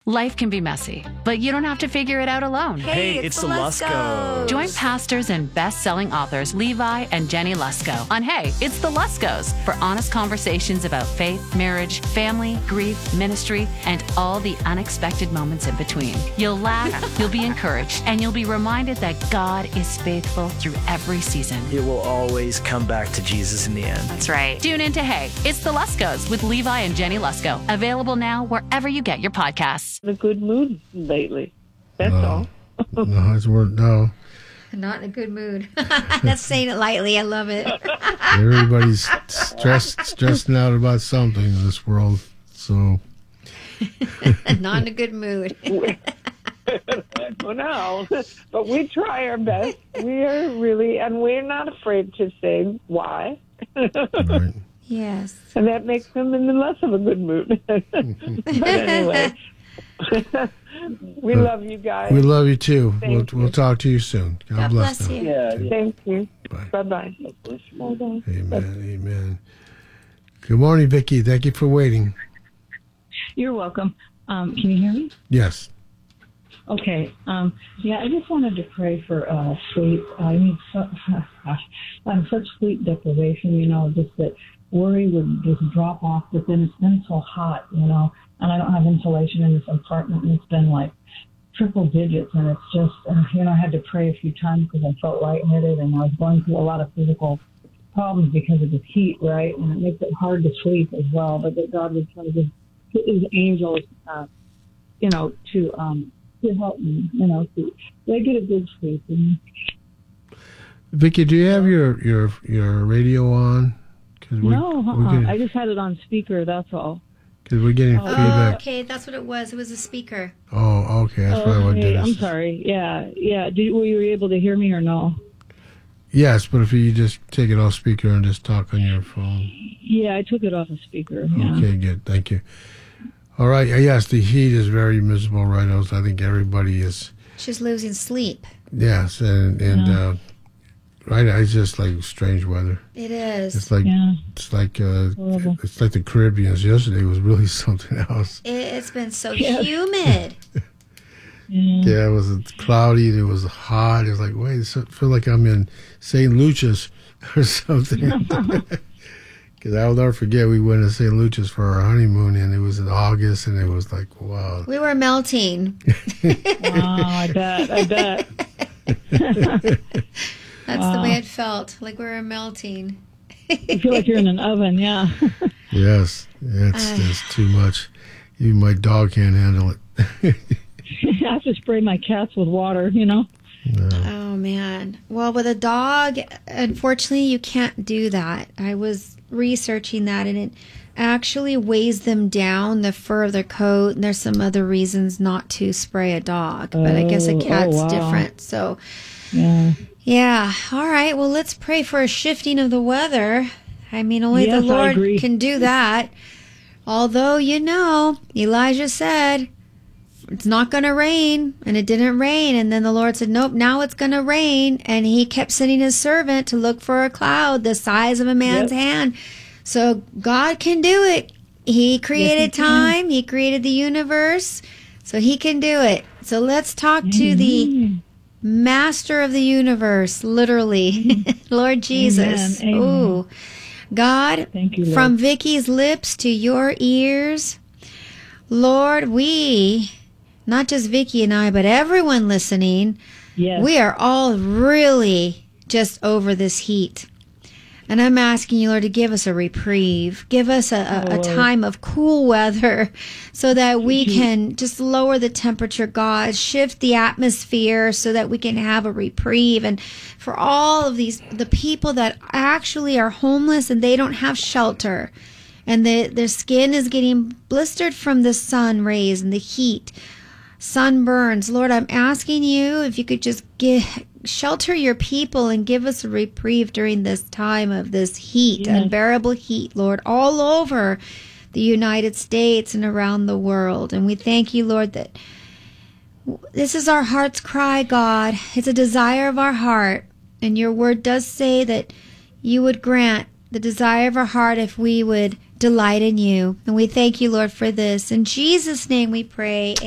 Life can be messy, but you don't have to figure it out alone. Hey, it's the Luskos. Join pastors and best-selling authors Levi and Jenny Lusko on Hey, It's the Luskos for honest conversations about faith, marriage, family, grief, ministry, and all the unexpected moments in between. You'll laugh, you'll be encouraged, and you'll be reminded that God is faithful through every season. It will always come back to Jesus in the end. That's right. Tune in to Hey, It's the Luskos with Levi and Jenny Lusko. Available now wherever you get your podcasts. In a good mood lately. That's all. No. Not in a good mood. That's saying it lightly. I love it. Everybody's stressing out about something in this world. So, not in a good mood. Well, no, but we try our best. We are really, and we're not afraid to say why. right. Yes. And that makes them in less of a good mood. But anyway, we love you guys. We love you too. We'll talk to you soon. God bless you. Yeah, thank you. Bye. Bye-bye. Amen. Amen. Good morning, Vicki. Thank you for waiting. You're welcome. Can you hear me? Yes. Okay. Yeah, I just wanted to pray for sleep. I need I'm such sleep deprivation, just that worry would just drop off, but then it's been so hot, and I don't have insulation in this apartment, and it's been like triple digits, and it's just, I had to pray a few times because I felt lightheaded, and I was going through a lot of physical problems because of the heat, right? And it makes it hard to sleep as well, but that God would try to just put his angels, to help me, so I get a good sleep. Vicki, do you have your radio on? No, I just had it on speaker, that's all. Because we're getting feedback. Okay, that's what it was. It was a speaker. Oh, okay. That's probably what did it. I'm sorry. Yeah. Were you able to hear me or no? Yes, but if you just take it off speaker and just talk on your phone. Yeah, I took it off of speaker. Yeah. Okay, good. Thank you. All right. Yes, the heat is very miserable right now. I think everybody is. She's losing sleep. Yes, and right now it's just like strange weather. It is. It's like it's like the Caribbeans. Yesterday was really something else. It's been so humid. Yeah, it was cloudy. It was hot. It was like, wait, I feel like I'm in St. Lucia's or something. Because I'll never forget, we went to St. Lucia's for our honeymoon, and it was in August, and it was like, wow. We were melting. I bet. That's the way it felt, like we were melting. You feel like you're in an oven, yeah. Yes, it's too much. Even my dog can't handle it. I have to spray my cats with water, No. Oh, man. Well, with a dog, unfortunately, you can't do that. I was researching that, and it actually weighs them down, the fur of their coat, and there's some other reasons not to spray a dog. But I guess a cat's different. So, yeah. All right. Well, let's pray for a shifting of the weather. I mean, only the Lord can do that. Although, Elijah said, it's not going to rain, and it didn't rain. And then the Lord said, nope, now it's going to rain. And he kept sending his servant to look for a cloud the size of a man's hand. So God can do it. He created time. He created the universe. So he can do it. So let's talk to the master of the universe, literally, Lord Jesus. Amen. Ooh, God, thank you, Lord. From Vicki's lips to your ears, Lord, we, not just Vicki and I, but everyone listening, we are all really just over this heat. And I'm asking you, Lord, to give us a reprieve. Give us a time of cool weather so that we can just lower the temperature, God, shift the atmosphere so that we can have a reprieve. And for all of the people that actually are homeless and they don't have shelter, and their skin is getting blistered from the sun rays and the heat, sunburns. Lord, I'm asking you if you could just shelter your people and give us a reprieve during this time of this heat, unbearable heat, Lord, all over the United States and around the world. And we thank you, Lord, that this is our heart's cry, God. It's a desire of our heart. And your word does say that you would grant the desire of our heart if we would delight in you. And we thank you, Lord, for this. In Jesus' name we pray.